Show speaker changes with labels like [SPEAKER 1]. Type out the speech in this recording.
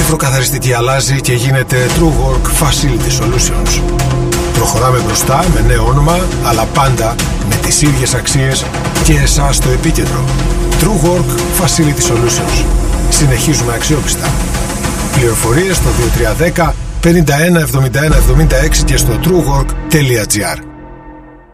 [SPEAKER 1] υφροκαθαριστική αλλάζει και γίνεται TrueWork Facility Solutions. Προχωράμε μπροστά με νέο όνομα, αλλά πάντα με τις ίδιες αξίες και εσάς στο επίκεντρο. TrueWork Facility Solutions. Συνεχίζουμε αξιόπιστα. Πληροφορίες στο 2310 51 71 76 και στο truework.gr.